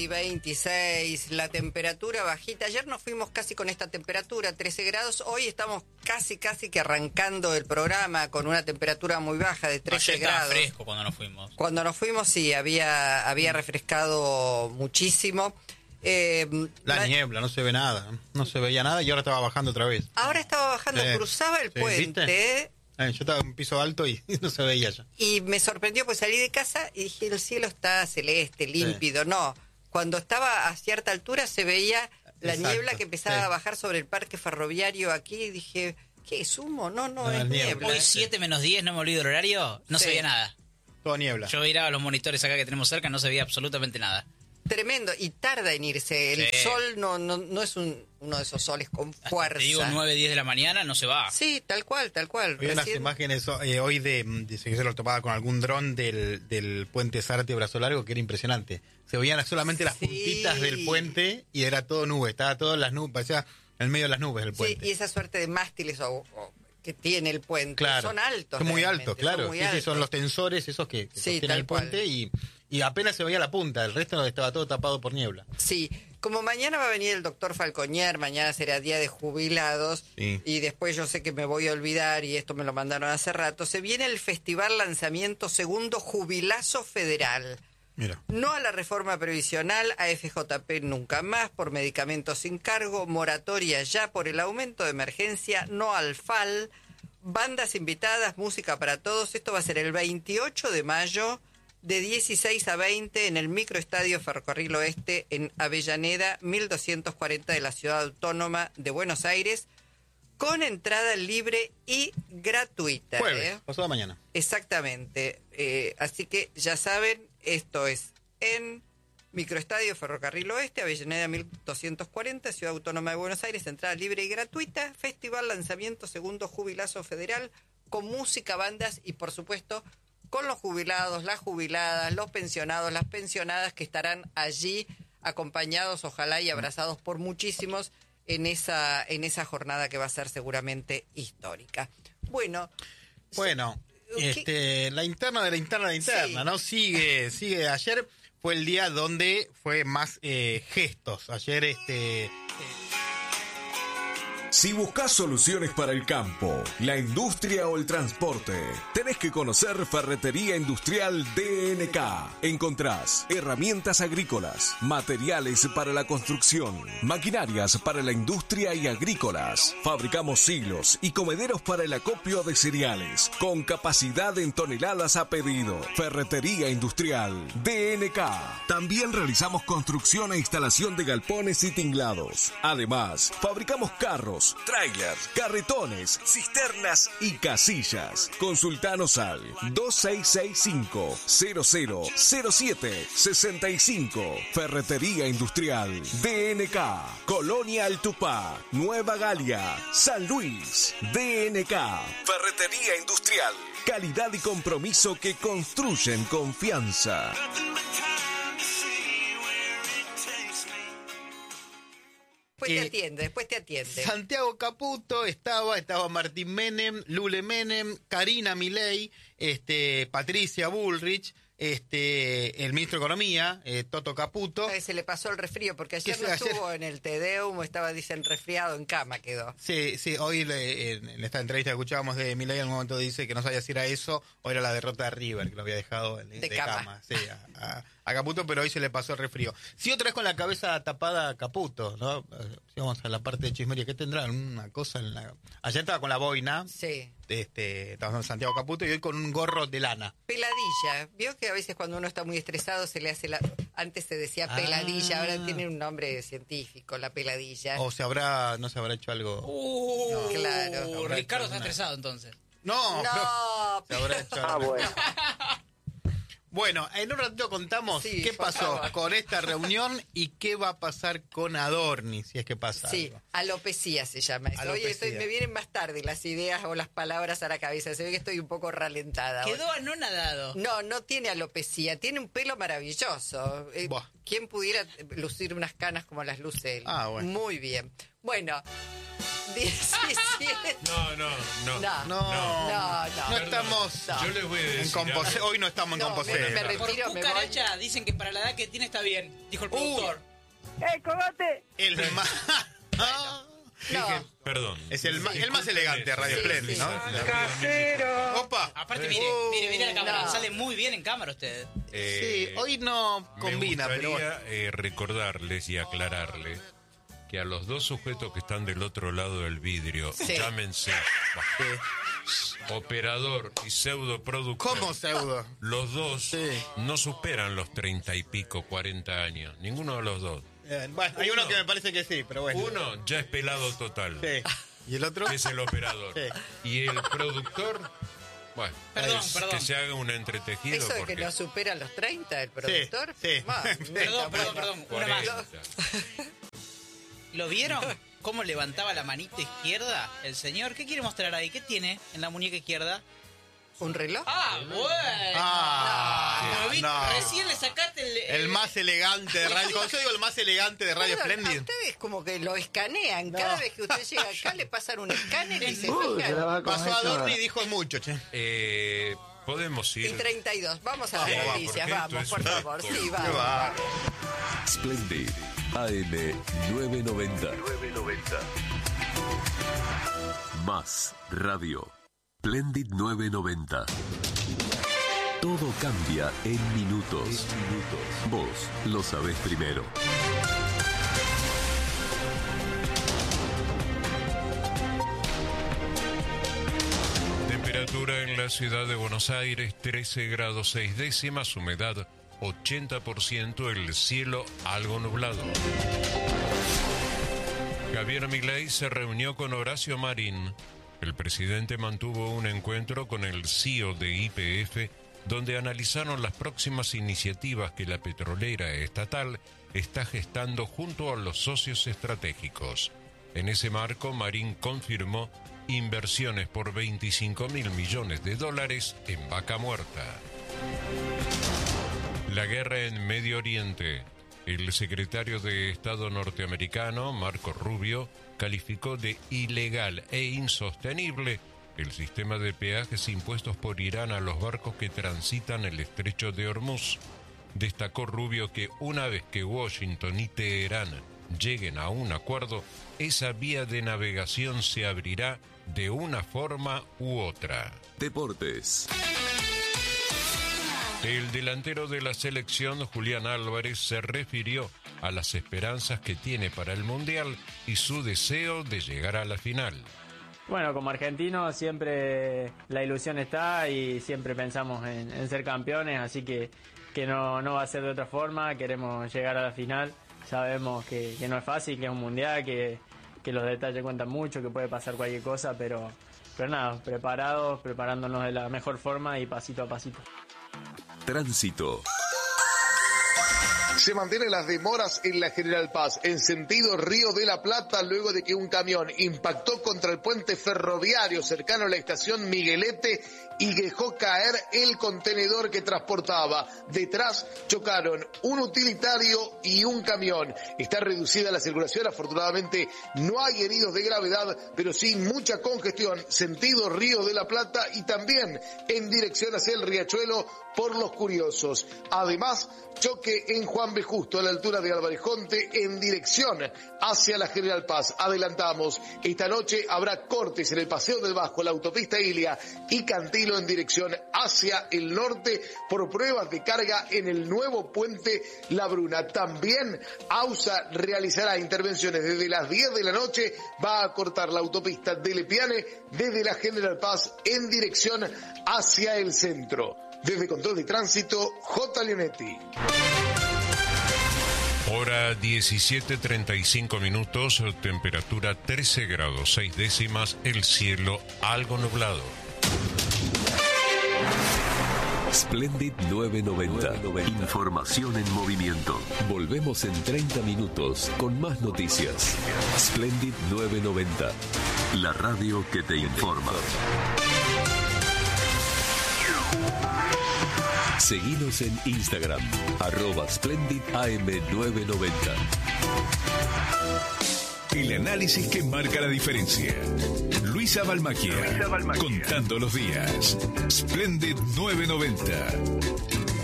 26, la temperatura bajita. Ayer nos fuimos casi con esta temperatura, 13 grados. Hoy estamos casi que arrancando el programa con una temperatura muy baja de 13 Ayer grados. Estaba fresco cuando nos fuimos. Cuando nos fuimos, sí, había refrescado muchísimo. La niebla, no se ve nada. No se veía nada y ahora estaba bajando otra vez. Ahora estaba bajando, cruzaba el puente. ¿Viste? Yo estaba en un piso alto y no se veía ya. Y me sorprendió, pues salí de casa y dije, el cielo está celeste, límpido. No, cuando estaba a cierta altura se veía la niebla que empezaba a bajar sobre el parque ferroviario aquí y dije, ¿qué es humo? No, es niebla. Hoy 7 menos 10, no me olvido el horario, no se veía nada. Toda niebla. Yo miraba los monitores acá que tenemos cerca, no se veía absolutamente nada. Tremendo, y tarda en irse. El sol no es uno de esos soles con fuerza. Te digo, 9, 10 de la mañana no se va. Sí, tal cual. Vi unas imágenes hoy dice que se lo topaba con algún dron del puente Zárate Brazo Largo, que era impresionante. Se veían solamente las puntitas del puente y era todo nube, estaba todas las nubes, parecía en medio de las nubes el puente. Sí, y esa suerte de mástiles que tiene el puente, claro, son altos. Son muy altos, claro. Son muy altos. Son los tensores esos que sostienen el puente y apenas se veía la punta, el resto estaba todo tapado por niebla. Sí, como mañana va a venir el doctor Falcoñer, mañana será día de jubilados, y después yo sé que me voy a olvidar, y esto me lo mandaron hace rato, se viene el Festival Lanzamiento Segundo Jubilazo Federal. Mira. No a la reforma previsional, a FJP nunca más, por medicamentos sin cargo, moratoria ya por el aumento de emergencia, no al FAL, bandas invitadas, música para todos. Esto va a ser el 28 de mayo, de 16 a 20, en el microestadio Ferrocarril Oeste, en Avellaneda, 1240 de la Ciudad Autónoma de Buenos Aires, con entrada libre y gratuita. Jueves, pasado mañana. Exactamente. Así que ya saben, esto es en microestadio Ferrocarril Oeste, Avellaneda 1240, Ciudad Autónoma de Buenos Aires, entrada libre y gratuita, Festival Lanzamiento Segundo Jubilazo Federal, con música, bandas y por supuesto con los jubilados, las jubiladas, los pensionados, las pensionadas que estarán allí acompañados, ojalá y abrazados por muchísimos en esa jornada que va a ser seguramente histórica. Bueno, la interna de la interna, sí. ¿No? Sigue. Ayer fue el día donde fue más gestos. Ayer Si buscas soluciones para el campo, la industria o el transporte, tenés que conocer Ferretería Industrial DNK. Encontrás herramientas agrícolas, materiales para la construcción, maquinarias para la industria y agrícolas. Fabricamos siglos y comederos para el acopio de cereales, con capacidad en toneladas a pedido. Ferretería Industrial DNK. También realizamos construcción e instalación de galpones y tinglados. Además, fabricamos carros, trailers, carretones, cisternas y casillas. Consultanos al 2665-000765. Ferretería Industrial DNK. Colonia El Tupá, Nueva Galia, San Luis. DNK. Ferretería Industrial. Calidad y compromiso que construyen confianza. Después te atiende. Santiago Caputo estaba Martín Menem, Lule Menem, Karina Milei, Patricia Bullrich, el ministro de Economía, Toto Caputo. Se le pasó el resfrío, porque ayer no estuvo en el Te Deum, dicen, resfriado, en cama quedó. Sí, hoy en esta entrevista que escuchábamos de Milei, en un momento dice que no sabía si era eso o era la derrota de River, que lo había dejado de cama. Sí, a Caputo, pero hoy se le pasó el resfrío. Sí, otra vez con la cabeza tapada a Caputo, ¿no? Si vamos a la parte de chismería, ¿qué tendrá? Una cosa en la... Ayer estaba con la boina. Sí. Estaba en Santiago Caputo y hoy con un gorro de lana. Peladilla. Vio que a veces cuando uno está muy estresado se le hace antes se decía peladilla, ahora tiene un nombre científico, la peladilla. O no se habrá hecho algo... No, claro. Ricardo está estresado entonces. No. Se habrá hecho algo. Bueno. Bueno, en un ratito contamos qué pasó con esta reunión y qué va a pasar con Adorni, si es que pasa algo. Alopecia se llama eso. Oye, me vienen más tarde las ideas o las palabras a la cabeza. Se ve que estoy un poco ralentada. Quedó anonadado. No tiene alopecia, tiene un pelo maravilloso. ¿Quién pudiera lucir unas canas como las luce él? Bueno. Muy bien. Bueno, 17. No estamos Yo les voy a decir. en Composé. Hoy no estamos en Composé. me Por retiro, me voy. cucaracha dicen que para la edad que tiene está bien, dijo el productor. ¡Cogote! El más. Perdón. Es el más elegante de Radio Splendid, ¿no? ¡Casero! Opa. Aparte, mire la cámara, sale muy bien en cámara usted. Sí, hoy no combina, me pero gustaría bueno. recordarles y aclararles que a los dos sujetos que están del otro lado del vidrio, llámense operador y pseudoproductor. ¿Cómo pseudo? Los dos no superan los 30 y pico, 40 años. Ninguno de los dos. Bueno, hay uno que me parece que sí, pero bueno. Uno ya es pelado total. Sí. ¿Y el otro? Que es el operador. Sí. Y el productor, bueno, Perdón. que se haga un entretejido. Eso de porque que no supera los 30, el productor. sí. Perdón, una más. 40. ¿Lo vieron? ¿Cómo levantaba la manita izquierda el señor? ¿Qué quiere mostrar ahí? ¿Qué tiene en la muñeca izquierda? ¿Un reloj? Ah, bueno. Recién le sacaste el más elegante de Radio. Cuando yo digo el más elegante de Radio Perdón, Splendid. a ustedes como que lo escanean. Cada vez que usted llega acá le pasan un escáner y se fijan. Pasó a Dorni y dijo mucho, che. Podemos ir. Y 32. Vamos a Sí, las va, noticias, porque vamos, esto por es favor. un Sí, asco. vamos. Splendid AM 990. Más radio. Splendid 990. Todo cambia en minutos. Vos lo sabés primero. Temperatura en la ciudad de Buenos Aires, 13 grados 6 décimas, humedad 80%, el cielo algo nublado. Javier Milei se reunió con Horacio Marín. El presidente mantuvo un encuentro con el CEO de YPF, donde analizaron las próximas iniciativas que la petrolera estatal está gestando junto a los socios estratégicos. En ese marco, Marín confirmó inversiones por $25.000 millones en Vaca Muerta. La guerra en Medio Oriente. El secretario de Estado norteamericano, Marco Rubio, calificó de ilegal e insostenible el sistema de peajes impuestos por Irán a los barcos que transitan el estrecho de Hormuz. Destacó Rubio que una vez que Washington y Teherán lleguen a un acuerdo, esa vía de navegación se abrirá de una forma u otra. Deportes. El delantero de la selección, Julián Álvarez, se refirió a las esperanzas que tiene para el Mundial y su deseo de llegar a la final. Bueno, como argentinos siempre la ilusión está y siempre pensamos en ser campeones, así que no va a ser de otra forma, queremos llegar a la final, sabemos que no es fácil, que es un Mundial, que los detalles cuentan mucho, que puede pasar cualquier cosa, pero nada, preparándonos de la mejor forma y pasito a pasito. Tránsito. Se mantienen las demoras en la General Paz en sentido Río de la Plata luego de que un camión impactó contra el puente ferroviario cercano a la estación Miguelete y dejó caer el contenedor que transportaba. Detrás chocaron un utilitario y un camión. Está reducida la circulación, afortunadamente no hay heridos de gravedad, pero sí mucha congestión, sentido Río de la Plata y también en dirección hacia el Riachuelo por Los Curiosos. Además, choque en Juan B. Justo a la altura de Álvarez Jonte en dirección hacia la General Paz. Adelantamos, esta noche habrá cortes en el Paseo del Vasco, la autopista Ilia y Cantilo en dirección hacia el norte por pruebas de carga en el nuevo puente La Bruna. También AUSA realizará intervenciones desde las 10 de la noche, va a cortar la autopista de Lepiane desde la General Paz en dirección hacia el centro. Desde Control de Tránsito, J. Leonetti. Hora 17:35, temperatura 13 grados 6 décimas, el cielo algo nublado. Splendid 990. Información en movimiento. Volvemos en 30 minutos con más noticias. Splendid 990. La radio que te informa. Seguinos en Instagram, @SplendidAM990. El análisis que marca la diferencia. Luisa Balmacchia. Contando los días. Splendid 990.